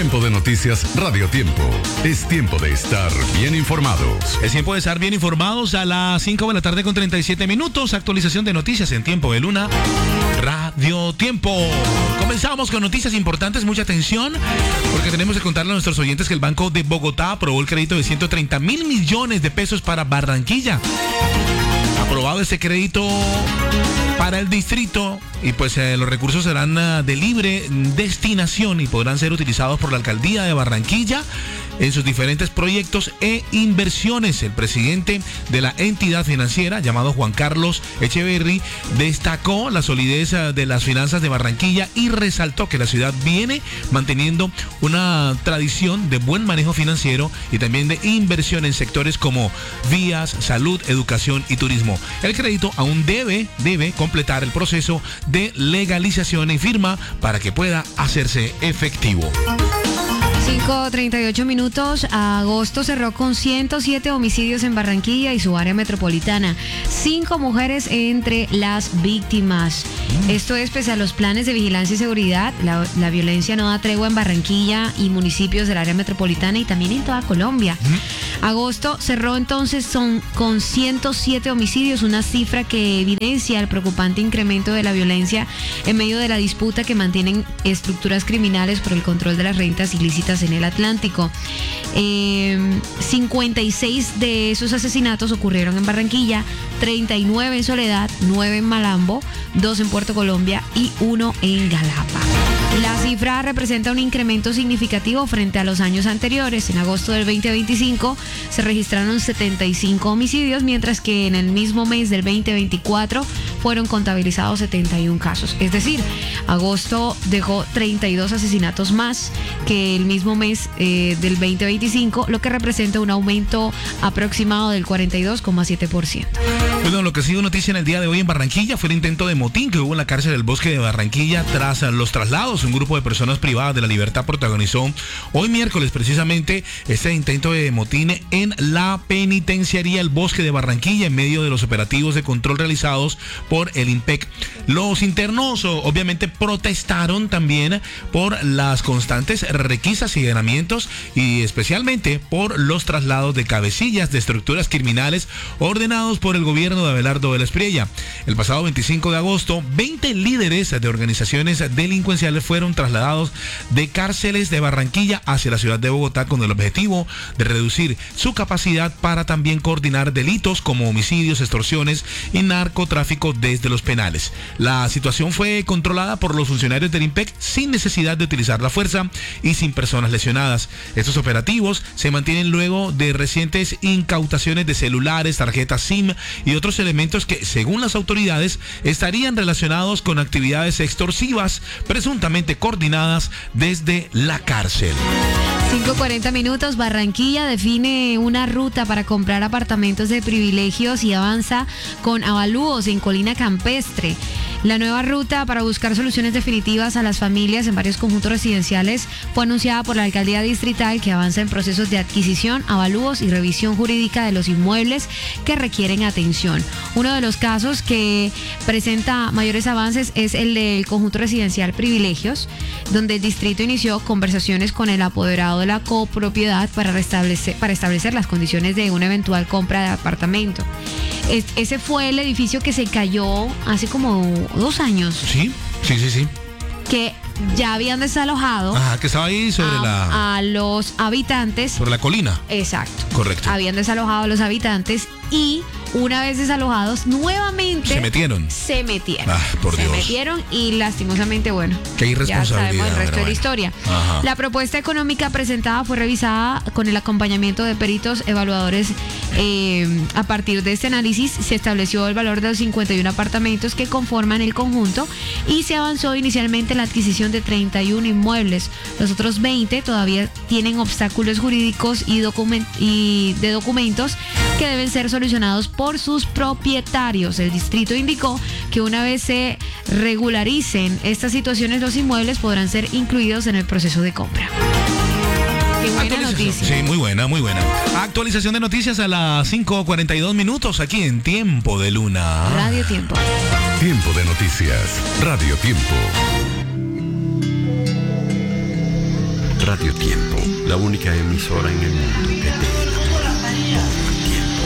Tiempo de noticias, Radio Tiempo. Es tiempo de estar bien informados. Es tiempo de estar bien informados a las 5 de la tarde con 37 minutos. Actualización de noticias en tiempo de luna, Radio Tiempo. Comenzamos con noticias importantes, mucha atención, porque tenemos que contarle a nuestros oyentes que el Banco de Bogotá aprobó el crédito de 130 mil millones de pesos para Barranquilla. Aprobado este crédito para el distrito y pues los recursos serán de libre destinación y podrán ser utilizados por la alcaldía de Barranquilla en sus diferentes proyectos e inversiones. El presidente de la entidad financiera, llamado Juan Carlos Echeverry, destacó la solidez de las finanzas de Barranquilla y resaltó que la ciudad viene manteniendo una tradición de buen manejo financiero y también de inversión en sectores como vías, salud, educación y turismo. El crédito aún debe completar el proceso de legalización y firma para que pueda hacerse efectivo. 5:38 minutos. Agosto cerró con 107 homicidios en Barranquilla y su área metropolitana. 5 mujeres entre las víctimas. Esto es pese a los planes de vigilancia y seguridad. La violencia no da tregua en Barranquilla y municipios del área metropolitana y también en toda Colombia. Agosto cerró entonces con 107 homicidios, una cifra que evidencia el preocupante incremento de la violencia en medio de la disputa que mantienen estructuras criminales por el control de las rentas ilícitas en el Atlántico. 56 de esos asesinatos ocurrieron en Barranquilla, 39 en Soledad, 9 en Malambo, 2 en Puerto Colombia y 1 en Galapa. La cifra representa un incremento significativo frente a los años anteriores. En agosto del 2025 se registraron 75 homicidios, mientras que en el mismo mes del 2024 fueron contabilizados 71 casos. Es decir, agosto dejó 32 asesinatos más que el mismo mes del 2025, lo que representa un aumento aproximado del 42,7%. Bueno, lo que ha sido noticia en el día de hoy en Barranquilla fue el intento de motín que hubo en la cárcel del Bosque de Barranquilla tras los traslados. Un grupo de personas privadas de la libertad protagonizó hoy miércoles precisamente este intento de motín en la penitenciaría El Bosque de Barranquilla en medio de los operativos de control realizados por el IMPEC. Los internos obviamente protestaron también por las constantes requisas y allanamientos y especialmente por los traslados de cabecillas de estructuras criminales ordenados por el gobierno de Abelardo de la Espriella. El pasado 25 de agosto, 20 líderes de organizaciones delincuenciales fueron trasladados de cárceles de Barranquilla hacia la ciudad de Bogotá con el objetivo de reducir su capacidad para también coordinar delitos como homicidios, extorsiones y narcotráfico desde los penales. La situación fue controlada por los funcionarios del IMPEC sin necesidad de utilizar la fuerza y sin personas lesionadas. Estos operativos se mantienen luego de recientes incautaciones de celulares, tarjetas SIM y otros elementos que, según las autoridades, estarían relacionados con actividades extorsivas presuntamente coordinadas desde la cárcel. 5:40 minutos. Barranquilla define una ruta para comprar apartamentos de privilegios y avanza con avalúos en Colina Campestre. La nueva ruta para buscar soluciones definitivas a las familias en varios conjuntos residenciales fue anunciada por la alcaldía distrital, que avanza en procesos de adquisición, avalúos y revisión jurídica de los inmuebles que requieren atención. Uno de los casos que presenta mayores avances es el del conjunto residencial Privilegios, donde el distrito inició conversaciones con el apoderado de la copropiedad para establecer las condiciones de una eventual compra de apartamento. Ese fue el edificio que se cayó hace como 2 años. Sí. Que ya habían desalojado que estaba ahí sobre a los habitantes. Sobre la colina. Exacto. Correcto. Habían desalojado a los habitantes y una vez desalojados nuevamente se metieron. Por Dios. Se metieron y lastimosamente, bueno, qué irresponsabilidad. Ya sabemos el resto de la historia. Ajá. La propuesta económica presentada fue revisada con el acompañamiento de peritos evaluadores. A partir de este análisis se estableció el valor de los 51 apartamentos que conforman el conjunto y se avanzó inicialmente en la adquisición de 31 inmuebles. Los otros 20 todavía tienen obstáculos jurídicos y de documentos que deben ser solucionados por sus propietarios. El distrito indicó que una vez se regularicen estas situaciones, los inmuebles podrán ser incluidos en el proceso de compra. Qué buena noticia. Sí, muy buena. Actualización de noticias a las 5:42 minutos aquí en Tiempo de Luna. Radio Tiempo. Tiempo de noticias, Radio Tiempo. Radio Tiempo, la única emisora en el mundo que te